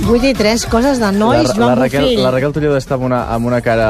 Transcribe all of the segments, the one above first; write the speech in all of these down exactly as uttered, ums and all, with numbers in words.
vuit i tres, coses de nois, la, Joan la Raquel, Bofill. La Raquel Toledo està amb una, amb una cara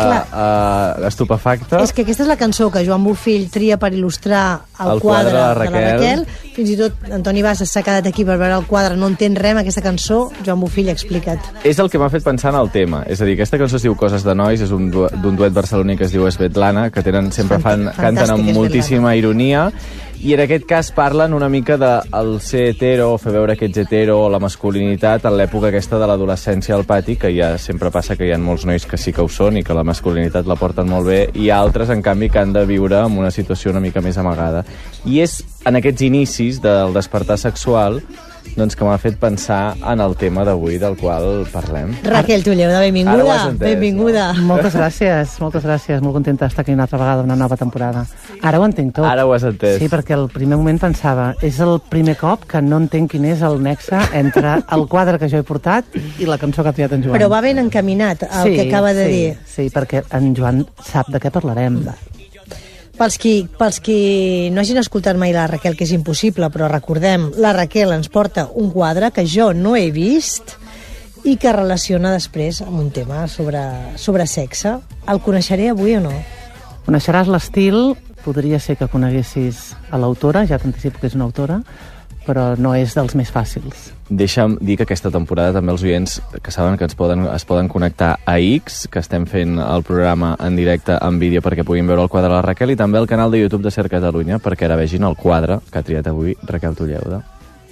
uh, estupefacta. És que aquesta és la cançó que Joan Bofill tria per il·lustrar el, el quadre, quadre de la de Raquel. la Raquel. Fins i tot Antoni Bassas s'ha quedat aquí per veure el quadre, no entén res amb aquesta cançó. Joan Bofill, explica't. És el que m'ha fet pensar en el tema. És a dir, aquesta cançó es diu Coses de nois, és un du d'un duet barceloní que es diu Svetlana, que tenen, sempre fan, canten amb moltíssima ironia, i en aquest cas parlen una mica de el ser hetero, fer veure que ets hetero, o la masculinitat en l'època aquesta de l'adolescència al pati, que ja sempre passa que hi ha molts nois que sí que ho són i que la masculinitat la porten molt bé, i altres, en canvi, que han de viure en una situació una mica més amagada. I és en aquests inicis del despertar sexual doncs que m'ha fet pensar en el tema d'avui del qual parlem. Raquel Toledo, benvinguda. Ara ho has entès, benvinguda. No? Moltes gràcies, moltes gràcies. Molt contenta d'estar aquí una altra vegada, una nova temporada. Ara ho entenc tot. Ara ho has entès. Sí, perquè al primer moment pensava, és el primer cop que no entenc quin és el nexe entre el quadre que jo he portat i la cançó que ha triat en Joan. Però va ben encaminat el sí, que acaba de sí, dir. Sí, perquè en Joan sap de què parlarem. Va. Pels qui, pels qui no hagin escoltat mai la Raquel, que és impossible, però recordem, la Raquel ens porta un quadre que jo no he vist i que relaciona després amb un tema sobre, sobre sexe. El coneixeré avui o no? Coneixeràs l'estil, podria ser que coneguessis a l'autora, ja t'anticipo que és una autora, però no és dels més fàcils. Deixa'm dir que aquesta temporada també els oients que saben que ens poden, es poden connectar a X, que estem fent el programa en directe en vídeo perquè puguin veure el quadre de la Raquel, i també al canal de YouTube de Ser Catalunya perquè ara vegin el quadre que ha triat avui Raquel Toledo.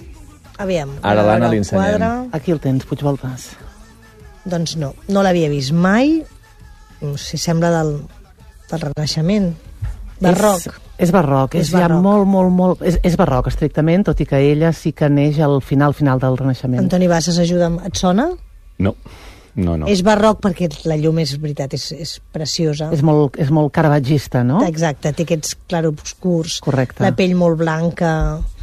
Aviam. Ara l'Anna li ensenyem. Aquí el tens, Puigvoltes. Doncs no, no l'havia vist mai. No sé, sembla del, del Renaixement. Barroc. És, és barroc, és, és ja barroc. molt, molt, molt... És, és barroc, estrictament, tot i que ella sí que neix al final, final del Renaixement. Antoni Bassas, ajuda'm. Et sona? No, no, no. És barroc perquè la llum és veritat, és, és preciosa. És molt, és molt caravatgista, no? Exacte, té aquests clarobscurs. Correcte. La pell molt blanca.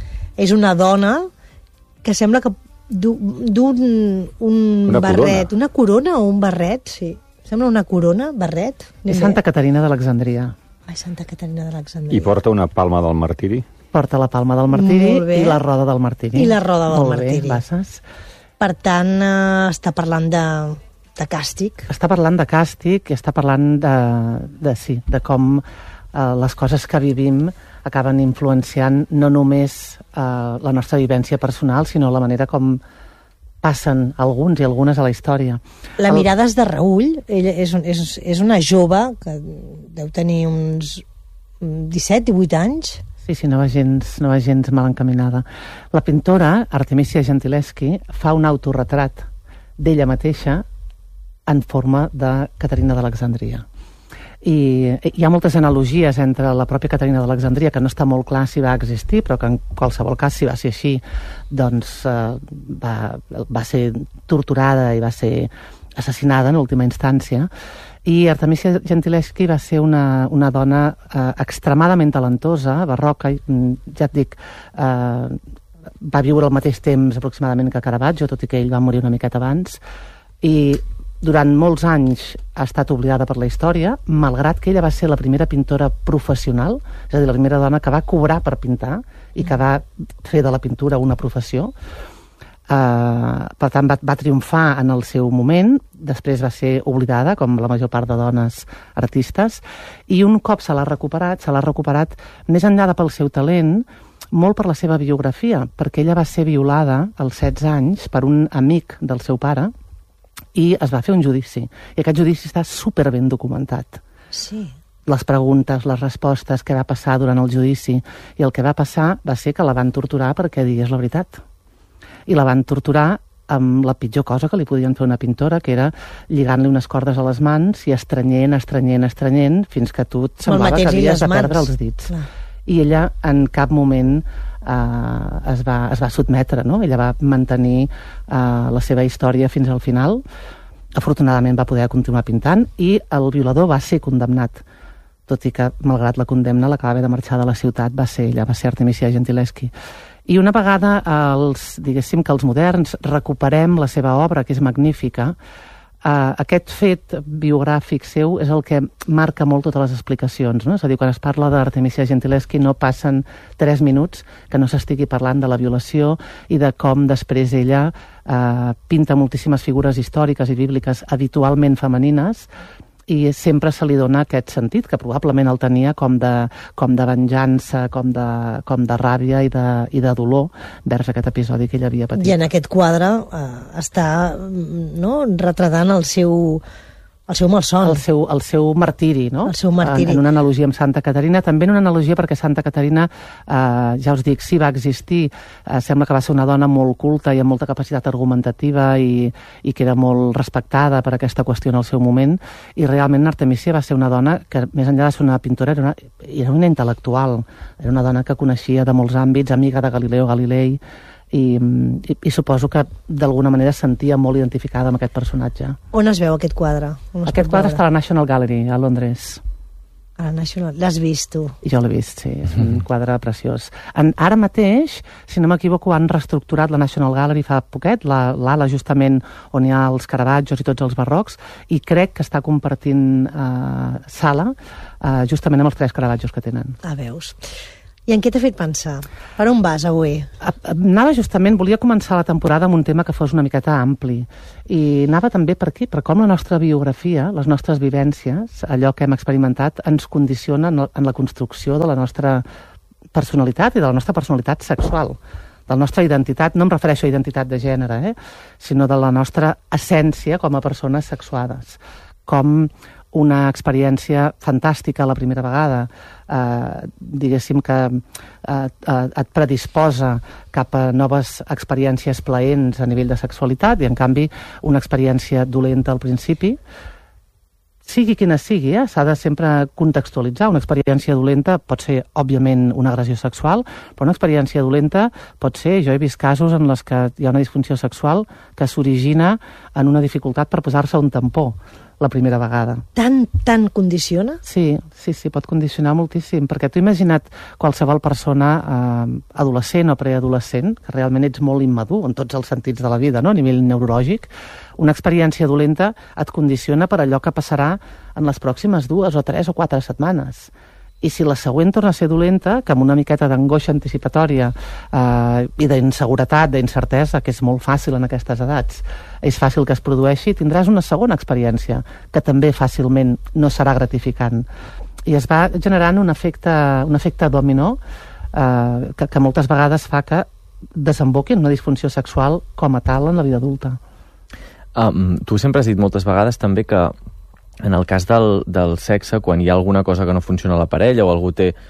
És una dona que sembla que du, du un, un Una barret. corona. Una corona o un barret, sí. Sembla una corona, barret. És Santa Caterina d'Alexandria. Ai, Santa Caterina d'Alexandria. I porta una palma del martiri. Porta la palma del martiri Molt bé. i la roda del martiri. I la roda del Molt martiri. Bé, Bassas. Per tant, eh, està parlant de, de càstig. Està parlant de càstig i està parlant de, de, sí, de com eh, les coses que vivim acaben influenciant no només eh, la nostra vivència personal, sinó la manera com passen alguns i algunes a la història. La El- mirada és de Raül. Ella és, un, és, és una jove que deu tenir uns disset, divuit anys. Sí, sí, no va gens, no va gens mal encaminada. La pintora, Artemisia Gentileschi, fa un autorretrat d'ella mateixa en forma de Caterina d'Alexandria. I hi ha moltes analogies entre la pròpia Caterina d'Alexandria, que no està molt clar si va existir, però que en qualsevol cas, si va ser així, doncs eh, va, va ser torturada i va ser assassinada en última instància. I Artemisia Gentileschi va ser una, una dona eh, extremadament talentosa, barroca, i, ja et dic, eh, va viure al mateix temps aproximadament que Caravaggio, tot i que ell va morir una miqueta abans, i durant molts anys ha estat oblidada per la història, malgrat que ella va ser la primera pintora professional, és a dir, la primera dona que va cobrar per pintar i que va fer de la pintura una professió. Uh, per tant, va, va triomfar en el seu moment, després va ser oblidada, com la major part de dones artistes, i un cop se l'ha recuperat, se l'ha recuperat més enllà de pel seu talent, molt per la seva biografia, perquè ella va ser violada als setze anys per un amic del seu pare, i es va fer un judici. I aquest judici està superben documentat. Sí. Les preguntes, les respostes, què va passar durant el judici. I el que va passar va ser que la van torturar perquè digués la veritat. I la van torturar amb la pitjor cosa que li podien fer una pintora, que era lligant-li unes cordes a les mans i estrenyent, estrenyent, estrenyent, fins que tu et semblava que havies de perdre els dits. Clar. I ella en cap moment eh, es, va, es va sotmetre, no? Ella va mantenir eh, la seva història fins al final. Afortunadament va poder continuar pintant i el violador va ser condemnat, tot i que, malgrat la condemna, la que va haver de marxar de la ciutat va ser ella, va ser Artemisia Gentileschi. I una vegada els, diguéssim que els moderns recuperem la seva obra, que és magnífica, Uh, aquest fet biogràfic seu és el que marca molt totes les explicacions, no? És a dir, quan es parla d'Artemisia Gentileschi no passen tres minuts que no s'estigui parlant de la violació i de com després ella uh, pinta moltíssimes figures històriques i bíbliques habitualment femenines, i sempre se li dona aquest sentit, que probablement el tenia com de, com de venjança, com de, com de ràbia i de, i de dolor vers aquest episodi que ell havia patit. I en aquest quadre eh, està no, retratant el seu, el seu malson. El seu, el seu martiri, no? El seu martiri. En, en una analogia amb Santa Caterina. També en una analogia perquè Santa Caterina, eh, ja us dic, sí va existir. Eh, sembla que va ser una dona molt culta i amb molta capacitat argumentativa i, i que era molt respectada per aquesta qüestió en el seu moment. I realment Artemisia va ser una dona que, més enllà de ser una pintora, era una, era una intel·lectual. Era una dona que coneixia de molts àmbits, amiga de Galileo Galilei, I, i, i suposo que d'alguna manera es sentia molt identificada amb aquest personatge. On es veu aquest quadre? Aquest quadre està a la National Gallery, a Londres. A la National... L'has vist, tu? Jo l'he vist, sí. És un quadre preciós. En, ara mateix, si no m'equivoco, han reestructurat la National Gallery fa poquet, l'ala la, justament on hi ha els Caravaggios i tots els barrocs, i crec que està compartint eh, sala eh, justament amb els tres Caravaggios que tenen. Ah, veus. I en què t'ha fet pensar? Per on vas avui? Anava justament, volia començar la temporada amb un tema que fos una miqueta ampli. I anava també per aquí, per com la nostra biografia, les nostres vivències, allò que hem experimentat, ens condiciona en la construcció de la nostra personalitat i de la nostra personalitat sexual, de la nostra identitat, no em refereixo a identitat de gènere, eh? sinó de la nostra essència com a persones sexuades. Com una experiència fantàstica la primera vegada, eh, diguéssim que eh, eh, et predisposa cap a noves experiències plaents a nivell de sexualitat i en canvi una experiència dolenta al principi, sigui quina sigui, eh, s'ha de sempre contextualitzar. Una experiència dolenta pot ser, òbviament, una agressió sexual, però una experiència dolenta pot ser, jo he vist casos en les que hi ha una disfunció sexual que s'origina en una dificultat per posar-se un tampó la primera vegada. Tant, tant condiciona? Sí, sí, sí, pot condicionar moltíssim, perquè tu imagina't qualsevol persona eh, adolescent o preadolescent, que realment ets molt immadur en tots els sentits de la vida, no? A nivell neurològic, una experiència dolenta et condiciona per allò que passarà en les pròximes dues o tres o quatre setmanes. I si la següent torna a ser dolenta, que amb una miqueta d'angoixa anticipatòria eh, i d'inseguretat, d'incertesa, que és molt fàcil en aquestes edats, és fàcil que es produeixi, tindràs una segona experiència, que també fàcilment no serà gratificant. I es va generant un efecte, un efecte dominó eh, que, que moltes vegades fa que desemboqui en una disfunció sexual com a tal en la vida adulta. Um, tu sempre has dit moltes vegades també que en el cas del, del sexe, quan hi ha alguna cosa que no funciona a la parella o algú té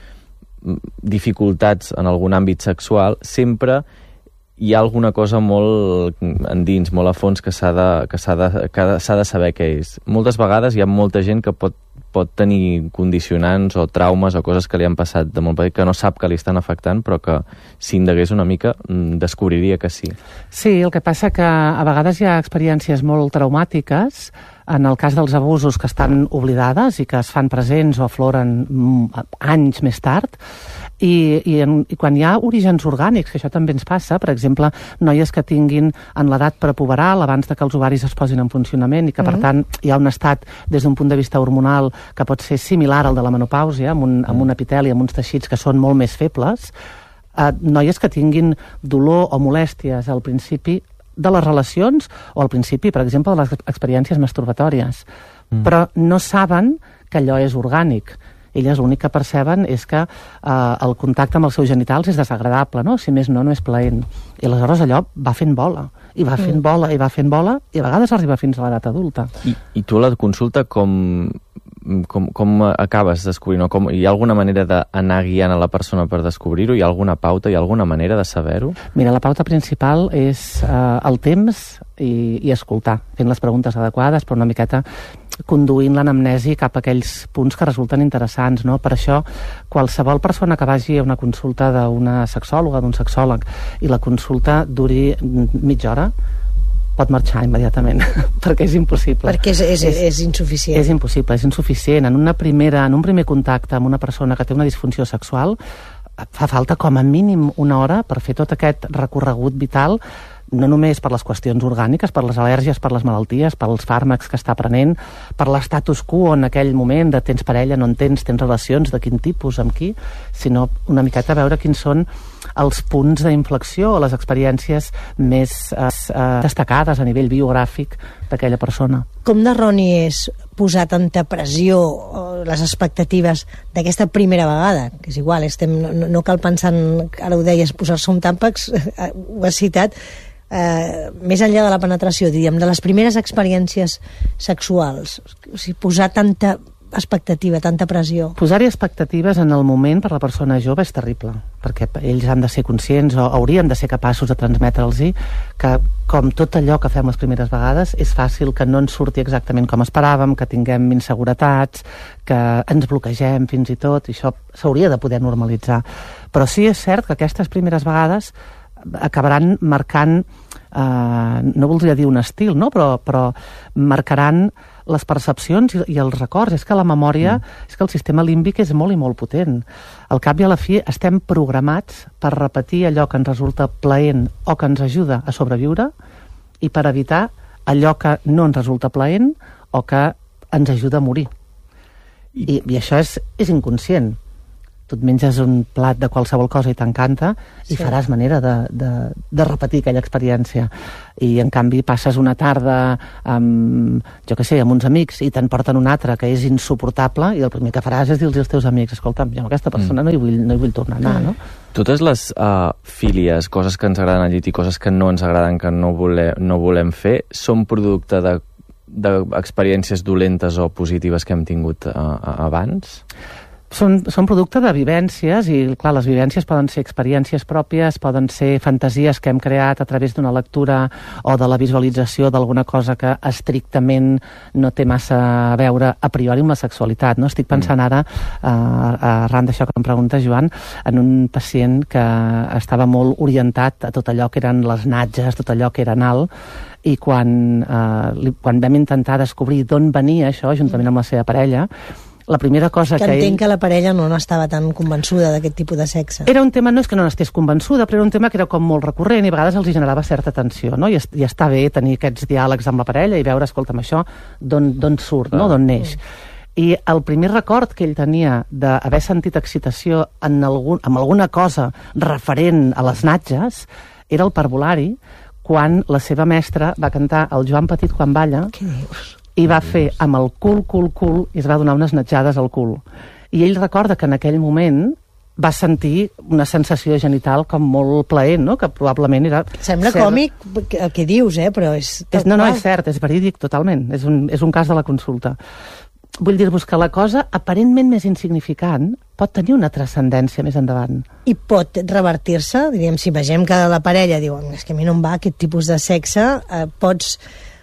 dificultats en algun àmbit sexual, sempre hi ha alguna cosa molt endins, molt a fons, que s'ha de, que s'ha de, que s'ha de saber què és. Moltes vegades hi ha molta gent que pot, pot tenir condicionants o traumes o coses que li han passat de molt petit que no sap que li estan afectant, però que si indagués una mica descobriria que sí. Sí, el que passa que a vegades hi ha experiències molt traumàtiques, en el cas dels abusos que estan oblidades i que es fan presents o afloren anys més tard, i, i, en, i quan hi ha orígens orgànics, que això també ens passa, per exemple, noies que tinguin en l'edat prepuberal, abans de que els ovaris es posin en funcionament i que, per tant, hi ha un estat des d'un punt de vista hormonal que pot ser similar al de la menopàusia, amb un, amb un epiteli, amb uns teixits que són molt més febles, eh, noies que tinguin dolor o molèsties al principi de les relacions o al principi, per exemple, de les experiències masturbatòries. Mm. Però no saben que allò és orgànic. Elles l'únic que perceben és que eh, el contacte amb els seus genitals és desagradable, no? Si més no, no és plaent. I aleshores allò va fent bola, i va fent mm. bola, i va fent bola, i a vegades arriba fins a l'edat adulta. I, i tu a la consulta com... Com, com acabes descobrint? Com, hi ha alguna manera d'anar guiant a la persona per descobrir-ho? Hi ha alguna pauta? Hi ha alguna manera de saber-ho? Mira, la pauta principal és eh, el temps i, i escoltar, fent les preguntes adequades, però una miqueta conduint l'anamnesi cap a aquells punts que resulten interessants, no? Per això, qualsevol persona que vagi a una consulta d'una sexòloga, d'un sexòleg, i la consulta duri mitja hora, pot marxar immediatament, perquè és impossible. Perquè és, és, és, és insuficient. És impossible, és insuficient. En, una primera, en un primer contacte amb una persona que té una disfunció sexual, fa falta com a mínim una hora per fer tot aquest recorregut vital no només per les qüestions orgàniques, per les al·lèrgies, per les malalties, pels fàrmacs que està prenent, per l'estatus quo en aquell moment de tens parella, no en tens, tens relacions, de quin tipus, amb qui, sinó una miqueta a veure quins són els punts d'inflexió o les experiències més eh, destacades a nivell biogràfic d'aquella persona. Com d'erroni és posar tanta pressió o les expectatives d'aquesta primera vegada, que és igual, estem, no, no cal pensar en, ara ho deies, posar-se un tàmpax, ho has citat, eh, més enllà de la penetració, diríem, de les primeres experiències sexuals, o sigui, posar tanta expectativa, tanta pressió. Posar-hi expectatives en el moment per la persona jove és terrible, perquè ells han de ser conscients o haurien de ser capaços de transmetre'ls-hi que, com tot allò que fem les primeres vegades, és fàcil que no ens surti exactament com esperàvem, que tinguem inseguretats, que ens bloquegem fins i tot, i això s'hauria de poder normalitzar. Però sí és cert que aquestes primeres vegades acabaran marcant, eh, no voldria dir un estil, no? però, però marcaran les percepcions i, i els records. És que la memòria, mm. és que el sistema límbic és molt i molt potent. Al cap i a la fi estem programats per repetir allò que ens resulta plaent o que ens ajuda a sobreviure i per evitar allò que no ens resulta plaent o que ens ajuda a morir. I, i això és, és inconscient. Tu et menges un plat de qualsevol cosa i t'encanta i sí. faràs manera de, de, de repetir aquella experiència. I, en canvi, passes una tarda amb, jo què sé, amb uns amics i te'n porten una altra que és insuportable i el primer que faràs és dir-los als teus amics escolta'm, jo amb aquesta persona mm. no, hi vull, no hi vull tornar a anar, no? Totes les uh, fílies, coses que ens agraden al llit i coses que no ens agraden, que no, vole, no volem fer, són producte de d'experiències dolentes o positives que hem tingut uh, abans? Són, són producte de vivències i, clar, les vivències poden ser experiències pròpies, poden ser fantasies que hem creat a través d'una lectura o de la visualització d'alguna cosa que estrictament no té massa a veure a priori amb la sexualitat, no? Estic pensant ara, eh, arran d'això que em pregunta, Joan, en un pacient que estava molt orientat a tot allò que eren les natges, tot allò que era anal, i quan, eh, quan vam intentar descobrir d'on venia això, juntament amb la seva parella, la primera cosa que, que entenc ell... que la parella no n'estava tan convençuda d'aquest tipus de sexe. Era un tema, no és que no n'estés convençuda, però era un tema que era com molt recurrent i a vegades els hi generava certa tensió, no? I, i està bé tenir aquests diàlegs amb la parella i veure, escolta'm, això d'on surt, no? D'on neix. I el primer record que ell tenia d'haver sentit excitació en algun, amb alguna cosa referent a les natges era el parvulari, quan la seva mestra va cantar el Joan Petit quan balla. Què dius? I va fer amb el cul, cul, cul, i es va donar unes natjades al cul. I ell recorda que en aquell moment va sentir una sensació genital com molt plaent, no? Que probablement era... Sembla ser... còmic el que dius, eh? Però és... és no, no, és cert, és verídic totalment. És un, és un cas de la consulta. Vull dir-vos que la cosa aparentment més insignificant pot tenir una transcendència més endavant. I pot revertir-se? Diríem, si vegem que la parella diu és que a mi no em va aquest tipus de sexe, eh, pots...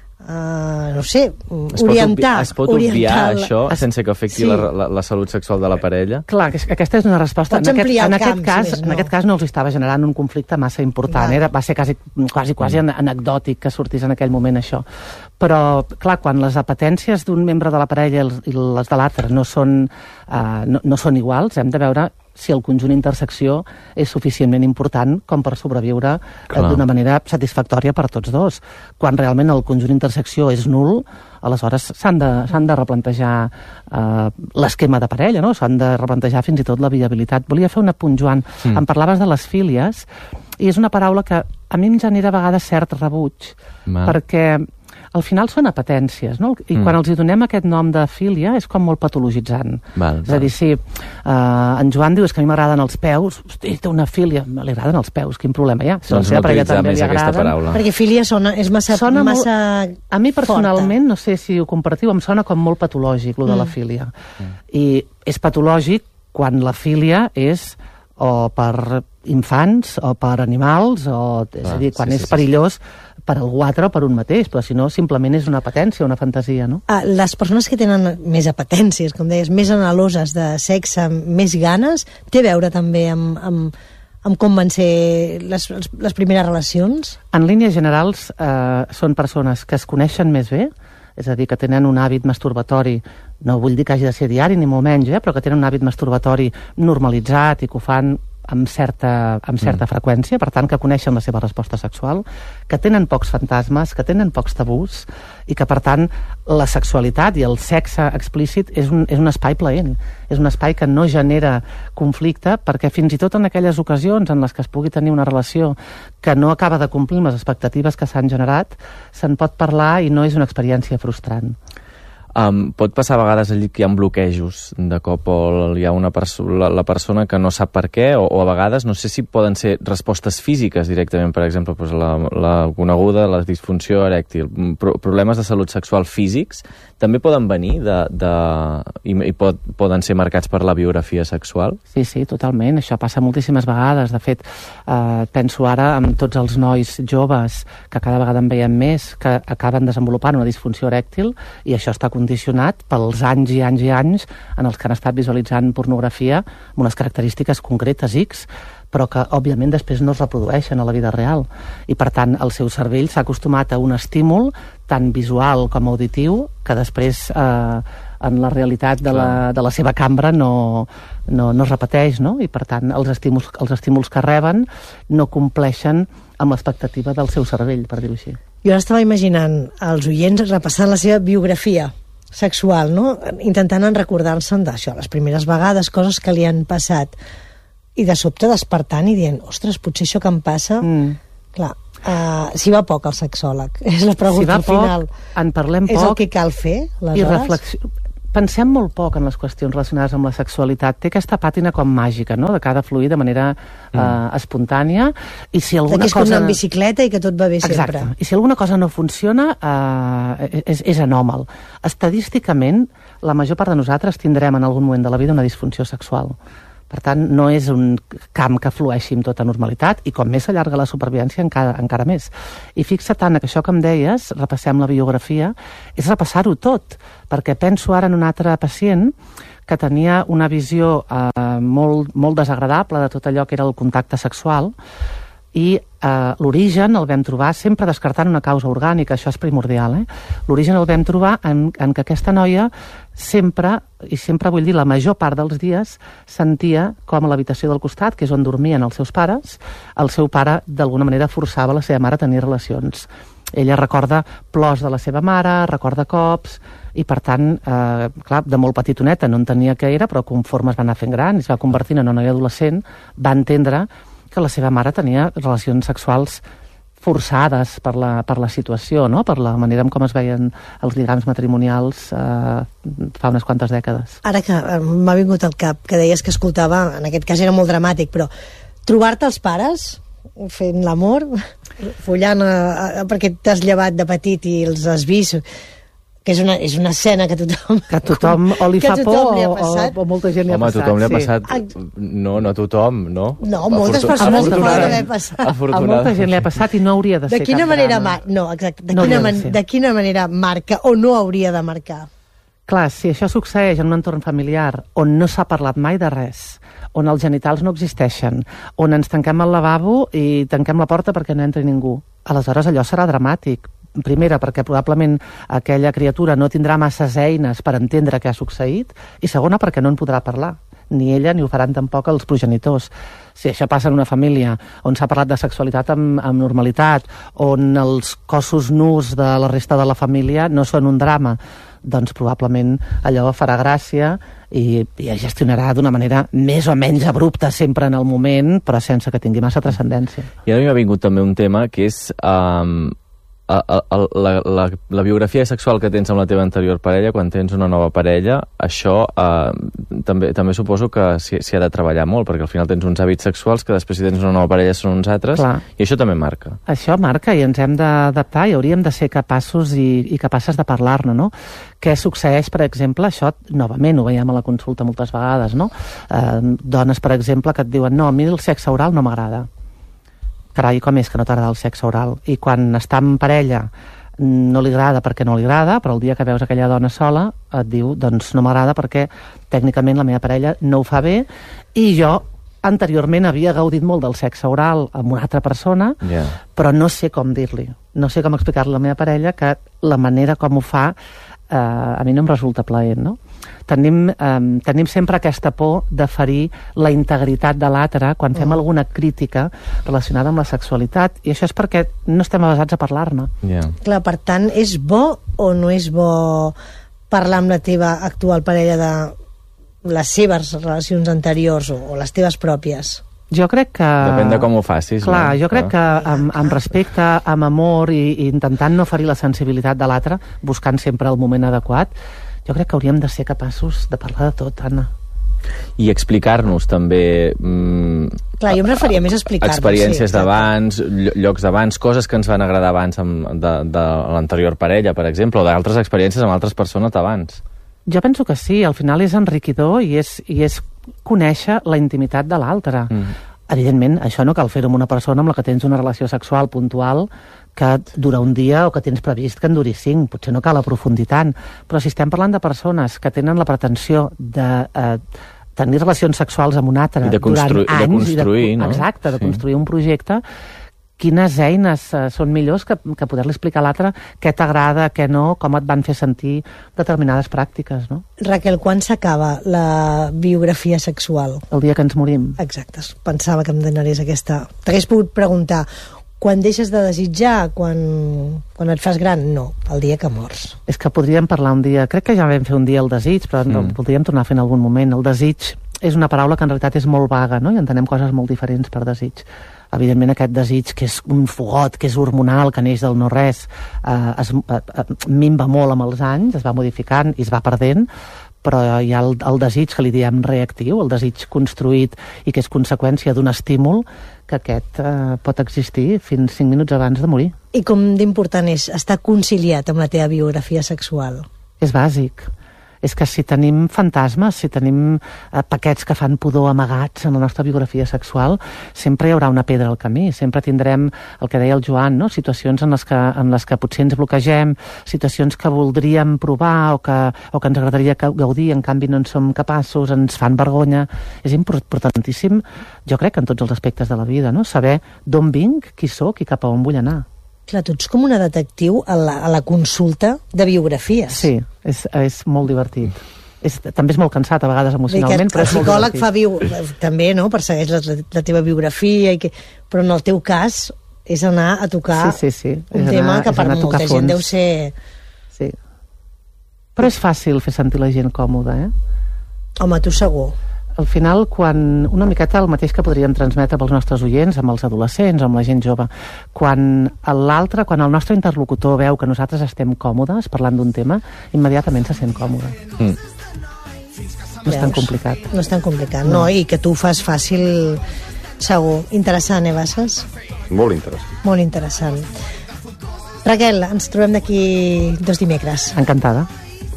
Uh, no sé, es orientar... Es pot obviar, orientar això es... sense que afecti sí. la, la, la salut sexual de la parella? Clar, que aquesta és una resposta. Pots en aquest, en aquest camp, cas, si més, no. En aquest cas no els estava generant un conflicte massa important. Va. Era, va ser quasi, quasi, quasi mm. anecdòtic que sortís en aquell moment això. Però, clar, quan les apetències d'un membre de la parella i les de l'altre no, són, uh, no, no són iguals, hem de veure si el conjunt intersecció és suficientment important com per sobreviure d'una manera satisfactòria per tots dos. Quan realment el conjunt intersecció és nul, aleshores s'han de, s'han de replantejar eh, l'esquema de parella, no? S'han de replantejar fins i tot la viabilitat. Volia fer un apunt, Joan. Mm. Em parlaves de les fílies, i és una paraula que a mi em genera a vegades cert rebuig, Ma. perquè al final són apetències, no? I mm. quan els hi donem aquest nom de fília és com molt patologitzant. Val, és a dir, si uh, en Joan diu que a mi m'agraden els peus, hosti, té una fília, li agraden els peus, quin problema hi ha? Si doncs no utilitzar més aquesta paraula. Perquè fília sona, és massa, sona massa molt, a mi personalment, forta. No sé si ho compartiu, em sona com molt patològic, lo de mm. la fília. Mm. I és patològic quan la fília és o per infants o per animals, o, és ah, a dir, quan sí, és sí, perillós sí. per algú altre o per un mateix, però si no, simplement és una apetència, una fantasia, no? Ah, les persones que tenen més apetències, com deies, més anheloses de sexe, més ganes, té a veure també amb, amb, amb com van ser les, les primeres relacions? En línies generals, eh, són persones que es coneixen més bé, és a dir, que tenen un hàbit masturbatori, no vull dir que hagi de ser diari ni molt menys, eh, però que tenen un hàbit masturbatori normalitzat i que ho fan amb certa, amb certa mm. freqüència, per tant, que coneixen la seva resposta sexual, que tenen pocs fantasmes, que tenen pocs tabús, i que, per tant, la sexualitat i el sexe explícit és un, és un espai plaent, és un espai que no genera conflicte, perquè fins i tot en aquelles ocasions en les que es pugui tenir una relació que no acaba de complir les expectatives que s'han generat, se'n pot parlar i no és una experiència frustrant. Um, pot passar a vegades allí que hi ha bloquejos de cop o hi ha una perso la, la persona que no sap per què o, o a vegades no sé si poden ser respostes físiques directament, per exemple doncs la, la coneguda, la disfunció erèctil, pro problemes de salut sexual físics també poden venir de, de, i, i pot, poden ser marcats per la biografia sexual? Sí, sí, totalment, això passa moltíssimes vegades. De fet, eh, penso ara en tots els nois joves que cada vegada en veiem més que acaben desenvolupant una disfunció erèctil i això està condicionat pels anys i anys i anys en els que han estat visualitzant pornografia amb unes característiques concretes X, però que, òbviament, després no es reprodueixen a la vida real. I, per tant, el seu cervell s'ha acostumat a un estímul tant visual com auditiu que després, eh, en la realitat de la, de la seva cambra no, no, no es repeteix, no? I, per tant, els estímuls, els estímuls que reben no compleixen amb l'expectativa del seu cervell, per dir-ho així. Jo ara estava imaginant els oients repassant la seva biografia sexual, no? Intentant recordar-se'n d'això, les primeres vegades, coses que li han passat, i de sobte despertant i dient, ostres, potser això que em passa... Mm. Clar, uh, si va poc al sexòleg, és la pregunta si final. Poc, en parlem poc. És el que cal fer, aleshores? I reflexi... Pensem molt poc en les qüestions relacionades amb la sexualitat. Té aquesta pàtina com màgica, no?, de cada fluir de manera mm. uh, espontània. I si alguna que és cosa... com anar en bicicleta i que tot va bé Exacte. sempre. I si alguna cosa no funciona, uh, és, és anòmal. Estadísticament, la major part de nosaltres tindrem en algun moment de la vida una disfunció sexual. Per tant, no és un camp que flueixi amb tota normalitat i com més s'allarga la supervivència encara, encara més. I fixa tant que això que em deies, repassem la biografia, és repassar-ho tot, perquè penso ara en un altre pacient que tenia una visió eh, molt, molt desagradable de tot allò que era el contacte sexual i eh, l'origen el vam trobar sempre descartant una causa orgànica, això és primordial, eh? L'origen el vam trobar en, en que aquesta noia sempre, i sempre vull dir la major part dels dies, sentia com a l'habitació del costat, que és on dormien els seus pares, el seu pare d'alguna manera forçava la seva mare a tenir relacions. Ella recorda plors de la seva mare, recorda cops, i per tant, eh, clar, de molt petitoneta no entenia què era, però conforme es va anar fent gran i es va convertir en una noia adolescent, va entendre que la seva mare tenia relacions sexuals forçades per la, per la situació, no?, per la manera en com es veien els lligams matrimonials eh, fa unes quantes dècades. Ara que m'ha vingut al cap, que deies que escoltava, en aquest cas era molt dramàtic, però trobar-te els pares fent l'amor, follant a, a, perquè t'has llevat de petit i els has vist, que és una, és una escena que tothom... Que tothom o li fa por o, o, o molta gent li ha Home, passat. Home, tothom li ha sí. passat... No, no tothom, no? No, moltes persones no poden haver passat. A molta gent li ha passat i no hauria de ser de quina cap manera drama. mar... No, exacte. De, no quina man... de, de quina manera marca o no hauria de marcar? Clar, si això succeeix en un entorn familiar on no s'ha parlat mai de res, on els genitals no existeixen, on ens tanquem al lavabo i tanquem la porta perquè no entri ningú, aleshores allò serà dramàtic. Primera, perquè probablement aquella criatura no tindrà masses eines per entendre què ha succeït, i segona, perquè no en podrà parlar. Ni ella ni ho faran tampoc els progenitors. Si això passa en una família on s'ha parlat de sexualitat amb, amb normalitat, on els cossos nus de la resta de la família no són un drama, doncs probablement allò farà gràcia i, i es gestionarà d'una manera més o menys abrupta sempre en el moment, però sense que tingui massa transcendència. I ara m'ha vingut també un tema que és... Um... A, a, la, la, la biografia sexual que tens amb la teva anterior parella, quan tens una nova parella, això eh, també, també suposo que s'hi ha de treballar molt, perquè al final tens uns hàbits sexuals que després si tens una nova parella són uns altres. Clar. I això també marca. Això marca i ens hem d'adaptar i hauríem de ser capaços i, i capaces de parlar-ne, no? Què succeeix, per exemple, això novament ho veiem a la consulta moltes vegades, no? Eh, dones, per exemple, que et diuen no, a mi el sexe oral no m'agrada. Carai, com és que no t'agrada el sexe oral? I quan està en parella no li agrada perquè no li agrada, però el dia que veus aquella dona sola et diu, doncs no m'agrada perquè tècnicament la meva parella no ho fa bé i jo anteriorment havia gaudit molt del sexe oral amb una altra persona, yeah. però no sé com dir-li, no sé com explicar-li a la meva parella que la manera com ho fa eh, a mi no em resulta plaent, no? Tenim, eh, tenim sempre aquesta por de ferir la integritat de l'altre quan fem mm. alguna crítica relacionada amb la sexualitat, i això és perquè no estem avasats a parlar-ne. Yeah. Clar, per tant, és bo o no és bo parlar amb la teva actual parella de les seves relacions anteriors o, o les teves pròpies? Jo crec que... Depèn de com ho facis. Clar, no? jo crec que amb, amb respecte, amb amor i, i intentant no ferir la sensibilitat de l'altre, buscant sempre el moment adequat, jo crec que hauríem de ser capaços de parlar de tot, Anna. I explicar-nos també... Mmm, Clar, jo em referia més a explicar-nos. Experiències sí, d'abans, llocs d'abans, coses que ens van agradar abans amb, de, de l'anterior parella, per exemple, o d'altres experiències amb altres persones d'abans. Jo penso que sí, al final és enriquidor i és, i és conèixer la intimitat de l'altre. Mm. Evidentment, això no cal fer-ho amb una persona amb la que tens una relació sexual puntual que dura un dia o que tens previst que en duri cinc. Potser no cal aprofundir tant. Però si estem parlant de persones que tenen la pretensió de eh, tenir relacions sexuals amb un altre de durant anys... de construir, i de, no? Exacte, de sí. construir un projecte. Quines eines eh, són millors que, que poder-li explicar a l'altre què t'agrada, què no, com et van fer sentir determinades pràctiques, no? Raquel, quan s'acaba la biografia sexual? El dia que ens morim. Exacte, pensava que em donaries aquesta... T'hagués pogut preguntar, quan deixes de desitjar, quan, quan et fas gran? No, el dia que mors. És que podríem parlar un dia... Crec que ja vam fer un dia el desig, però mm. no, podríem tornar a fer en algun moment. El desig és una paraula que en realitat és molt vaga, no? I entenem coses molt diferents per desig. Evidentment aquest desig, que és un fogot, que és hormonal, que neix del no-res, eh, es eh, minva molt amb els anys, es va modificant i es va perdent, però hi ha el, el desig que li diem reactiu, el desig construït i que és conseqüència d'un estímul, que aquest eh, pot existir fins cinc minuts abans de morir. I com d'important és estar conciliat amb la teva biografia sexual? És bàsic. És que si tenim fantasmes, si tenim eh, paquets que fan pudor amagats en la nostra biografia sexual, sempre hi haurà una pedra al camí, sempre tindrem el que deia el Joan, no? Situacions en les, que, en les que potser ens bloquegem, situacions que voldríem provar o que, o que ens agradaria gaudir, en canvi no en som capaços, ens fan vergonya. És importantíssim, jo crec, en tots els aspectes de la vida, no? Saber d'on vinc, qui sóc i cap a on vull anar. Clar, tu ets com una detectiu a la, a la consulta de biografies. Sí, és, és molt divertit. És, també és molt cansat a vegades emocionalment, però és molt divertit. El psicòleg fa bio, també, no?, persegueix la, la teva biografia, i que, però en el teu cas és anar a tocar sí, sí, sí. un és tema anar, que per molta gent fons. Deu ser... Sí. Però és fàcil fer sentir la gent còmoda, eh? Home, tu segur. Al final, quan una miqueta el mateix que podríem transmetre pels nostres oients, amb els adolescents, amb la gent jove, quan l'altre, quan el nostre interlocutor veu que nosaltres estem còmodes parlant d'un tema, immediatament se sent còmode. Mm. No és tan complicat. No és tan complicat, no, no, i que tu ho fas fàcil, segur. Interessant, eh, Bassas? Molt interessant. Molt interessant. Raquel, ens trobem d'aquí dos dimecres. Encantada.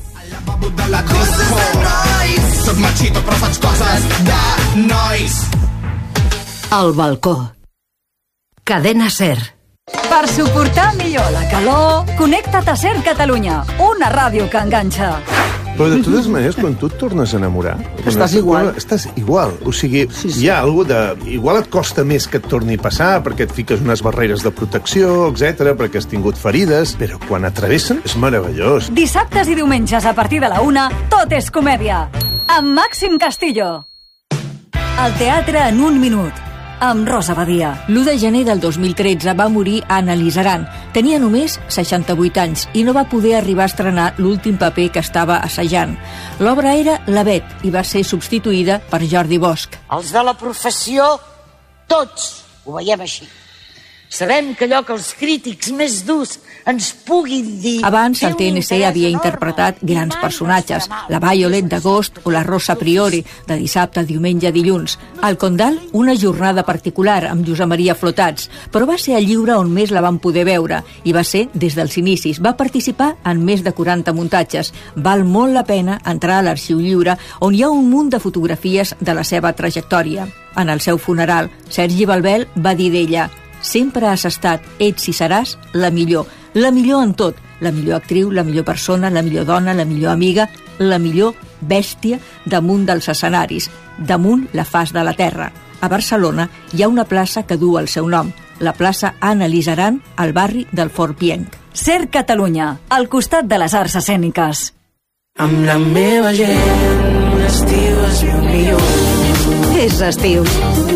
Soc machito però faig coses de nois. El balcó. Cadena Ser. Per suportar millor la calor, connecta't a Ser Catalunya, una ràdio que enganxa. Però de totes maneres, quan tu et tornes a enamorar... Estàs igual. Estàs igual. O sigui, sí, sí. Hi ha alguna de... Igual et costa més que et torni a passar, perquè et fiques unes barreres de protecció, etcètera, perquè has tingut ferides, però quan atravessen és meravellós. Dissabtes i diumenges a partir de la una, tot és comèdia. Amb Màxim Castillo. El teatre en un minut. Amb Rosa Badia. l'u de gener del dos mil tretze va morir Anna Lizaran. Tenia només seixanta-vuit anys i no va poder arribar a estrenar l'últim paper que estava assajant. L'obra era La Bet i va ser substituïda per Jordi Bosch. Els de la professió, tots ho veiem així. Sabem que allò que els crítics més durs ens puguin dir... Abans, el T N C havia interpretat grans personatges, la Violet d'agost o la Rosa Priori, de dissabte, diumenge, dilluns. Al Condal, una jornada particular amb Josep Maria Flotats, però va ser el lliure on més la vam poder veure, i va ser des dels inicis. Va participar en més de quaranta muntatges. Val molt la pena entrar a l'Arxiu Lliure, on hi ha un munt de fotografies de la seva trajectòria. En el seu funeral, Sergi Balbel va dir d'ella: sempre has estat, ets i seràs la millor, la millor en tot, la millor actriu, la millor persona, la millor dona, la millor amiga, la millor bèstia damunt dels escenaris, damunt la faç de la terra. A Barcelona hi ha una plaça que du el seu nom, la plaça Anna Lizaran, al barri del Fort Pienc. Ser Catalunya, al costat de les arts escèniques. Amb la meva gent, l'estiu es viu millor. És estiu.